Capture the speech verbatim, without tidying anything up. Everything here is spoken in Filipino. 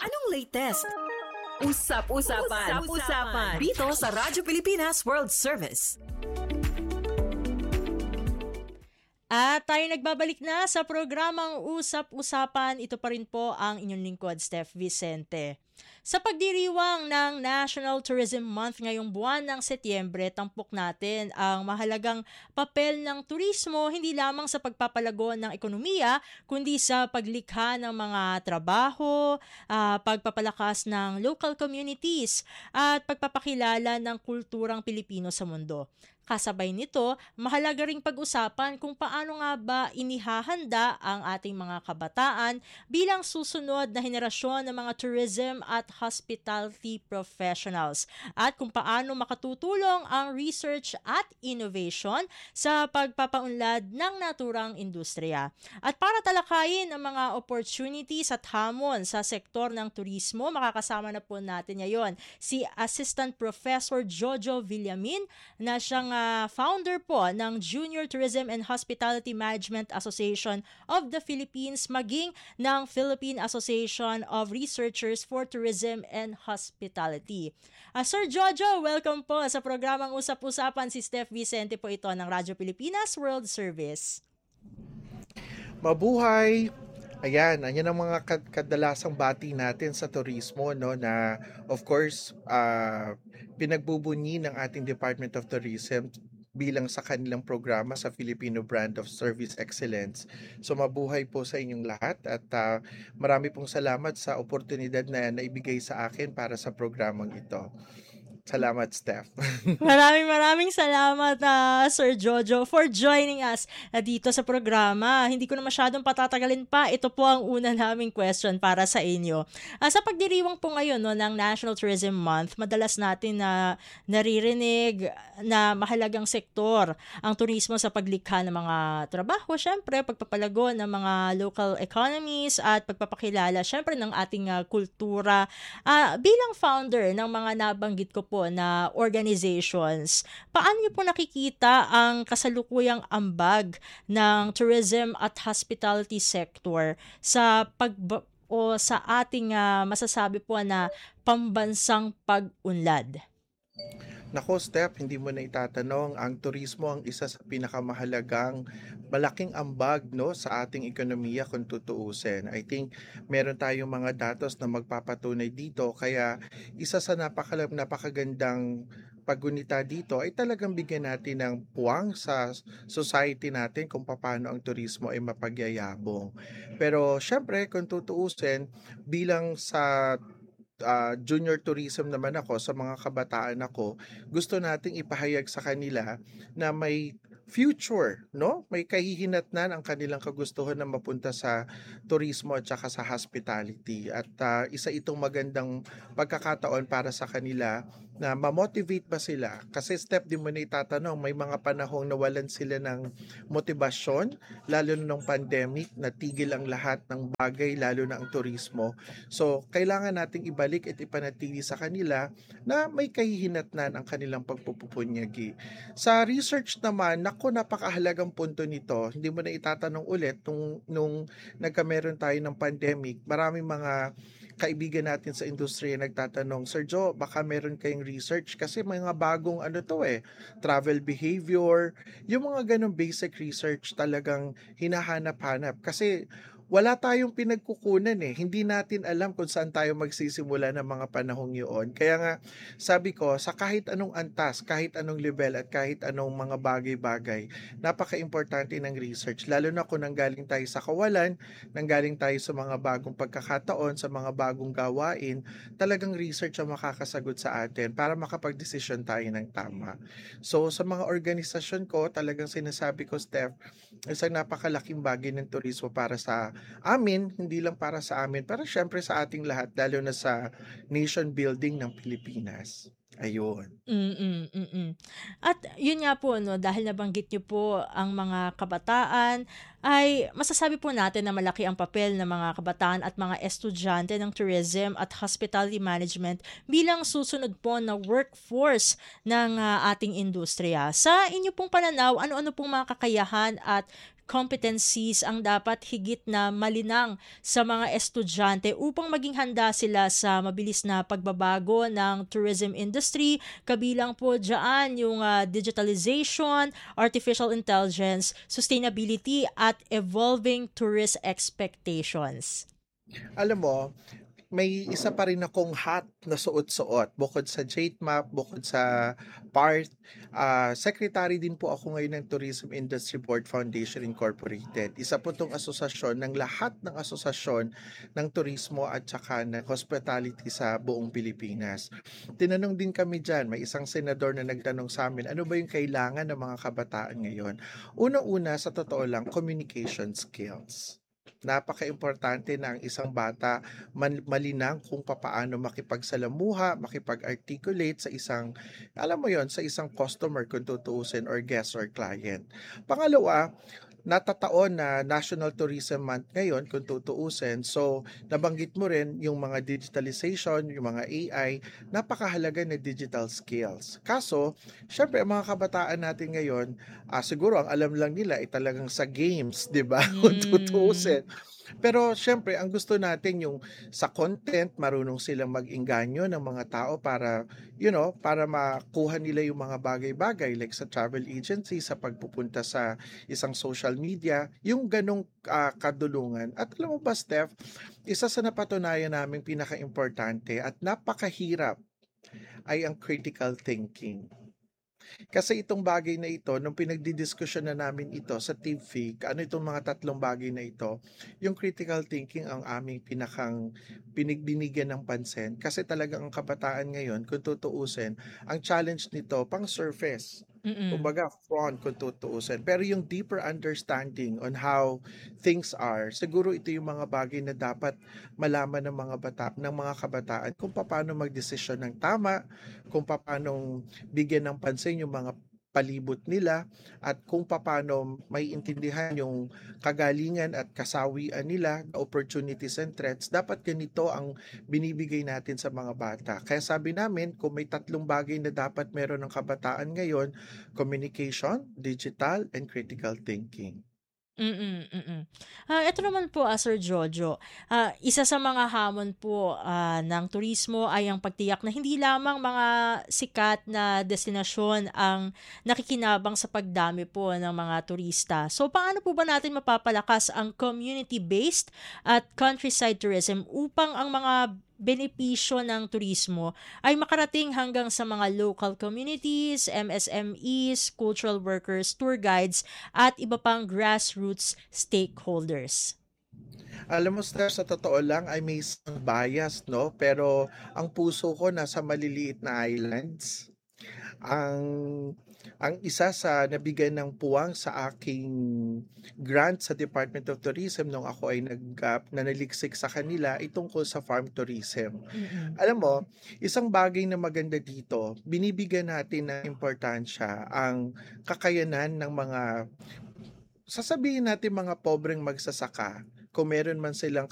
Anong latest? Usap-usapan. Usap-usapan. Dito sa Radyo Pilipinas World Service. At tayo nagbabalik na sa programang Usap-usapan. Ito pa rin po ang inyong lingkod, Steph Vicente. Sa pagdiriwang ng National Tourism Month ngayong buwan ng Setyembre, tampok natin ang mahalagang papel ng turismo hindi lamang sa pagpapalago ng ekonomiya, kundi sa paglikha ng mga trabaho, uh, pagpapalakas ng local communities, at pagpapakilala ng kulturang Pilipino sa mundo. Kasabay nito, mahalaga ring pag-usapan kung paano nga ba inihahanda ang ating mga kabataan bilang susunod na henerasyon ng mga tourism at hospitality professionals at kung paano makatutulong ang research at innovation sa pagpapaunlad ng naturang industriya. At para talakayin ang mga opportunities at hamon sa sektor ng turismo, makakasama na po natin ngayon si Assistant Professor Jojo Villamin na siyang uh, founder po ng Junior Tourism and Hospitality Management Association of the Philippines, maging ng Philippine Association of Researchers for Tourism and Hospitality. Uh, Sir Jojo, welcome po sa programang Usap-Usapan. Si Steph Vicente po ito ng Radyo Pilipinas World Service. Mabuhay! Ayan, ayan ang mga kadalasang bati natin sa turismo, no, na of course uh, pinagbubunyi ng ating Department of Tourism bilang sa kanilang programa sa Filipino Brand of Service Excellence. So mabuhay po sa inyong lahat at uh, marami pong salamat sa oportunidad na naibigay sa akin para sa programang ito. Salamat, Steph. maraming maraming salamat, uh, Sir Jojo, for joining us uh, dito sa programa. Hindi ko na masyadong patatagalin pa. Ito po ang una naming question para sa inyo. Uh, sa pagdiriwang po ngayon no, ng National Tourism Month, madalas natin na uh, naririnig na mahalagang sektor ang turismo sa paglikha ng mga trabaho, syempre pagpapalago ng mga local economies at pagpapakilala syempre ng ating uh, kultura. Uh, bilang founder ng mga nabanggit ko po na organizations, paano niyo po nakikita ang kasalukuyang ambag ng tourism at hospitality sector sa pag o sa ating uh, masasabi po na pambansang pag-unlad? Nako, Steph, hindi mo na itatanong, ang turismo ang isa sa pinakamahalagang malaking ambag, no, sa ating ekonomiya kung tutuusin. I think meron tayong mga datos na magpapatunay dito, kaya isa sa napaka, napakagandang paggunita dito ay talagang bigyan natin ng puwang sa society natin kung paano ang turismo ay mapagyayabong. Pero syempre kung tutuusin, bilang sa Uh, junior tourism naman ako, sa mga kabataan ako, gusto nating ipahayag sa kanila na may future, no? May kahihinatnan ang kanilang kagustuhan na mapunta sa turismo at saka sa hospitality. At uh, isa itong magandang pagkakataon para sa kanila na ma-motivate ba sila? Kasi Step, di mo na itatanong, may mga panahong nawalan sila ng motibasyon, lalo na nung pandemic, natigil ang lahat ng bagay, lalo na ang turismo. So, kailangan nating ibalik at ipanatili sa kanila na may kahihinatnan ang kanilang pagpupupunyagi. Sa research naman, naku, napakahalagang punto nito. Hindi mo na itatanong ulit nung, nung nagkameron tayo ng pandemic, maraming mga kaibigan natin sa industriya nagtatanong, Sir Joe, baka meron kayong research kasi may mga bagong ano to eh, travel behavior, yung mga ganong basic research talagang hinahanap-hanap kasi wala tayong pinagkukunan eh. Hindi natin alam kung saan tayo magsisimula ng mga panahong yun. Kaya nga, sabi ko, sa kahit anong antas, kahit anong level at kahit anong mga bagay-bagay, napaka-importante ng research. Lalo na kung nanggaling tayo sa kawalan, nanggaling tayo sa mga bagong pagkakataon, sa mga bagong gawain, talagang research ang makakasagot sa atin para makapag-desisyon tayo ng tama. So, sa mga organisasyon ko, talagang sinasabi ko, Steph, isang napakalaking bagay ng turismo para sa amin, hindi lang para sa amin, pero syempre sa ating lahat, lalo na sa nation building ng Pilipinas. Ayun. Mm, mm. At yun nga po, no, dahil nabanggit niyo po ang mga kabataan, ay masasabi po natin na malaki ang papel ng mga kabataan at mga estudyante ng tourism at hospitality management bilang susunod po na workforce ng uh, ating industriya. Sa inyo pong pananaw, ano-ano pong mga kakayahan at competencies ang dapat higit na malinang sa mga estudyante upang maging handa sila sa mabilis na pagbabago ng tourism industry, kabilang po dyan yung ah, digitalization, artificial intelligence, sustainability at evolving tourist expectations? Alam mo, may isa pa rin akong hat na suot-suot bukod sa JTMAP, bukod sa PART. Ah, secretary din po ako ngayon ng Tourism Industry Board Foundation Incorporated. Isa po 'tong asosasyon ng lahat ng asosasyon ng turismo at saka ng hospitality sa buong Pilipinas. Tinanong din kami diyan, may isang senador na nagtanong sa amin, ano ba yung kailangan ng mga kabataan ngayon? Unang-una, sa totoo lang, communication skills. Napaka-importante na ang isang bata man malinang kung papaano makipagsalamuha, makipag-articulate sa isang, alam mo yon, sa isang customer kung tutuusin or guest or client. Pangalawa, natataon na National Tourism Month ngayon kung tutuusin. So, nabanggit mo rin yung mga digitalization, yung mga A I, napakahalaga na digital skills. Kaso, syempre, ang mga kabataan natin ngayon, ah, siguro ang alam lang nila ay talagang sa games, di ba? Kung Mm. tutuusin. Pero syempre, ang gusto natin yung sa content, marunong silang mag-engganyo ng mga tao para, you know, para makuha nila yung mga bagay-bagay like sa travel agency, sa pagpupunta sa isang social media, yung ganong ah, kadulungan. At alam mo ba, Steph, isa sa napatunayan naming pinaka-importante at napakahirap ay ang critical thinking. Kasi itong bagay na ito, nung pinagdidiskusyon na namin ito sa TeamFig, ano itong mga tatlong bagay na ito, yung critical thinking ang aming pinakang pinigbinigyan ng pansin. Kasi talagang ang kabataan ngayon, kung tutuusin, ang challenge nito pang surface. Mm. Kumbaga, front kung tutuusin. Pero yung deeper understanding on how things are, siguro ito yung mga bagay na dapat malaman ng mga bata, ng mga kabataan kung paano magdesisyon ng tama, kung paano bigyan ng pansin yung mga palibot nila at kung paano may intindihan yung kagalingan at kasawian nila, the opportunities and threats, dapat ganito ang binibigay natin sa mga bata. Kaya sabi namin, kung may tatlong bagay na dapat meron ng kabataan ngayon, communication, digital, and critical thinking. Mm, mm. Ah, eto naman po, ah, Sir Jojo, ah, isa sa mga hamon po, ah, ng turismo ay ang pagtiyak na hindi lamang mga sikat na destinasyon ang nakikinabang sa pagdami po ng mga turista. So, paano po ba natin mapapalakas ang community-based at countryside tourism upang ang mga benepisyo ng turismo ay makarating hanggang sa mga local communities, M S M Es, cultural workers, tour guides, at iba pang grassroots stakeholders? Alam mo, Steph, sa totoo lang ay may isang bias, no? Pero ang puso ko nasa maliliit na islands. Ang ang isa sa nabigyan ng puwang sa aking grant sa Department of Tourism nung ako ay nag ah, nanaliksik sa kanila ay tungkol sa farm tourism. Mm. Alam mo, isang bagay na maganda dito, binibigyan natin ng importansya ang kakayanan ng mga, sasabihin natin mga pobreng magsasaka, kung meron man silang